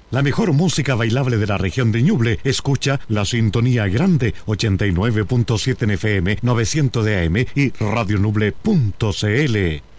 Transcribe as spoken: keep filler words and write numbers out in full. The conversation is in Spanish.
La mejor música bailable de la región de Ñuble. Escucha la Sintonía Grande, ochenta y nueve punto siete en F M, novecientos de A M y radionuble punto c l.